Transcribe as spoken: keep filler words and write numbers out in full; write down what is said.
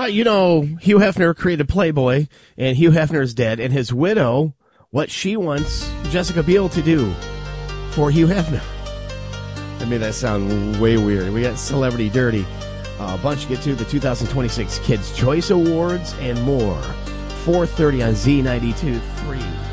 you know, Hugh Hefner created Playboy, and Hugh Hefner is dead, and his widow, what she wants Jessica Biel to do for Hugh Hefner. That made that sound way weird. We got Celebrity Dirty. Uh, a bunch to get to, the two thousand twenty-six Kids' Choice Awards, and more. four thirty on Z ninety-two point three.